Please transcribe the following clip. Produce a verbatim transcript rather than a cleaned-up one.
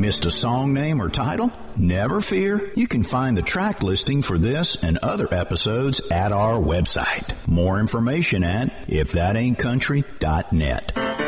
Missed a song name or title? Never fear. You can find the track listing for this and other episodes at our website. More information at if that ain't country dot net.